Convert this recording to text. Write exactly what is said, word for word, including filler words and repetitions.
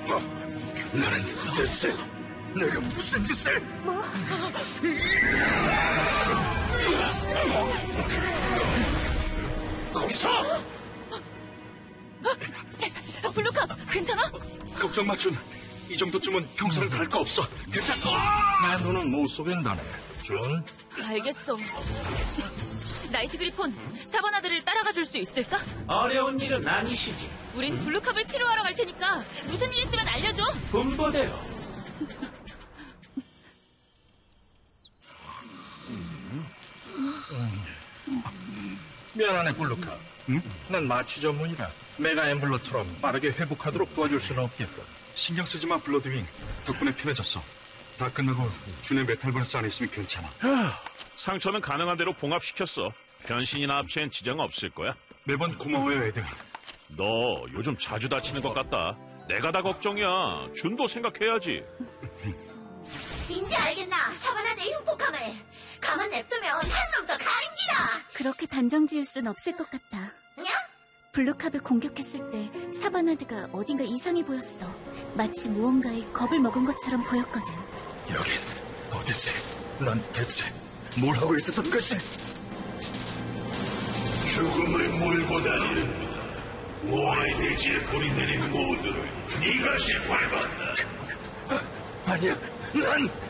어, 나는 대체 내가 무슨 짓을? 뭐? 거기서! 블루카, 괜찮아? 걱정 마, 준. 이 정도쯤은 평소랑 다를 거 없어. 괜찮아. 내 눈은 못 속인다네, 준. 알겠어. 나이트 그리폰, 사바나들을 따라가 줄 수 있을까? 어려운 일은 아니시지. 우린 블루캅을 치료하러 갈 테니까 무슨 일 있으면 알려줘. 분부대로. 미안하네, 블루카. 응? 난 마취 전문이라 메가 앰블러처럼 빠르게 회복하도록 도와줄 수는 없겠고. 신경 쓰지 마, 블러드윙. 덕분에 편해졌어. 다 끝나고 준의 메탈버스 안에 있으면 괜찮아. 상처는 가능한 대로 봉합시켰어. 변신이나 합체엔 지장 없을 거야. 매번 고마워요, 애들. 너 요즘 자주 다치는 것 같다. 내가 다 걱정이야. 준도 생각해야지. 이제 알겠나? 사바나 내 흉폭함을. 가만 냅두면 한 놈 더 가립니다. 그렇게 단정 지을 순 없을 것 같다. 냐? 블루캅을 공격했을 때 사바나드가 어딘가 이상해 보였어. 마치 무언가에 겁을 먹은 것처럼 보였거든. 여긴 어디지? 난 대체 뭘 하고 있었던 거지? 죽음을 몰고 다니는 모아의 대지에 불이 내리는 모두를 네가 짓밟았다. 아, 아니야, 난